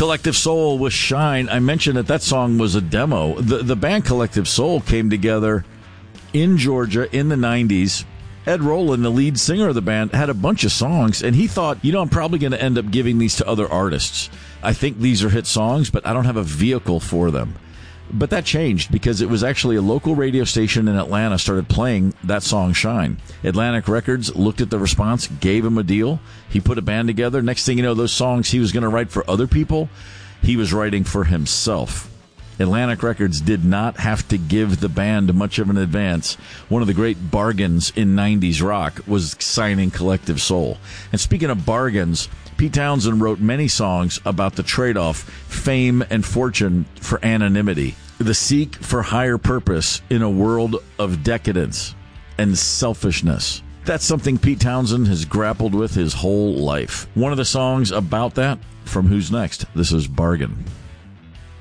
Collective Soul with Shine. I mentioned that song was a demo. The band Collective Soul came together in Georgia in the 90s. Ed Roland, the lead singer of the band, had a bunch of songs, and he thought, I'm probably going to end up giving these to other artists. I think these are hit songs, but I don't have a vehicle for them. But that changed because it was actually a local radio station in Atlanta started playing that song, Shine. Atlantic Records looked at the response, gave him a deal. He put a band together. Next thing you know, those songs he was going to write for other people, he was writing for himself. Atlantic Records did not have to give the band much of an advance. One of the great bargains in 90s rock was signing Collective Soul. And speaking of bargains, Pete Townshend wrote many songs about the trade-off, fame and fortune for anonymity, the seek for higher purpose in a world of decadence and selfishness. That's something Pete Townshend has grappled with his whole life. One of the songs about that, from Who's Next, this is Bargain.